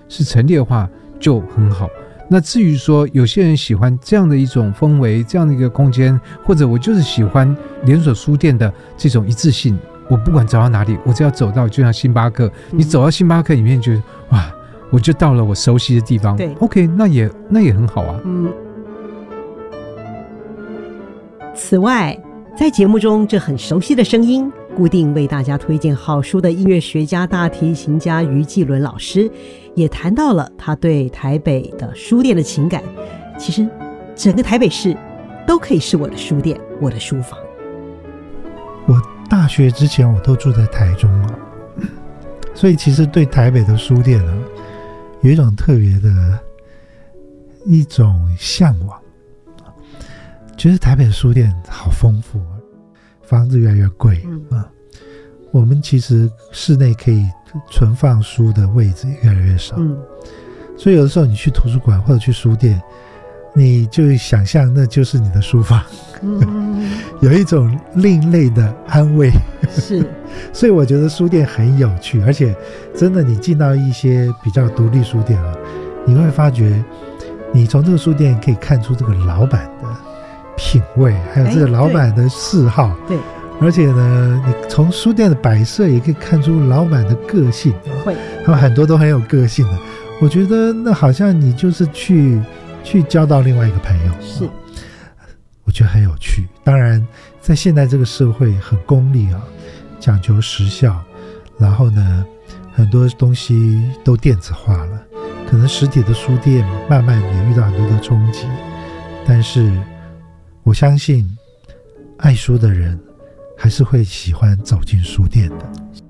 是陈列化就很好。那至于说有些人喜欢这样的一种氛围，这样的一个空间，或者我就是喜欢连锁书店的这种一致性，我不管走到哪里，我只要走到，就像星巴克，你走到星巴克里面就哇，我就到了我熟悉的地方。 对 OK， 那也很好啊。 此外，在节目中这很熟悉的声音，固定为大家推荐好书的音乐学家、大提琴家于继伦老师，也谈到了他对台北的书店的情感。其实整个台北市都可以是我的书店，我的书房。 我大学之前我都住在台中啊，所以其实对台北的书店呢，有一种特别的一种向往。觉得台北的书店好丰富，房子越来越贵我们其实室内可以存放书的位置也越来越少所以有的时候你去图书馆或者去书店，你就想象那就是你的书房有一种另类的安慰是所以我觉得书店很有趣，而且真的你进到一些比较独立书店你会发觉你从这个书店可以看出这个老板的品味，还有这个老板的嗜好对， 而且呢你从书店的摆设也可以看出老板的个性会， 他们很多都很有个性的，我觉得那好像你就是去交到另外一个朋友， 是我觉得很有趣。当然在现在这个社会很功利讲求时效，然后呢很多东西都电子化了，可能实体的书店慢慢也遇到很多的冲击，但是我相信爱书的人还是会喜欢走进书店的。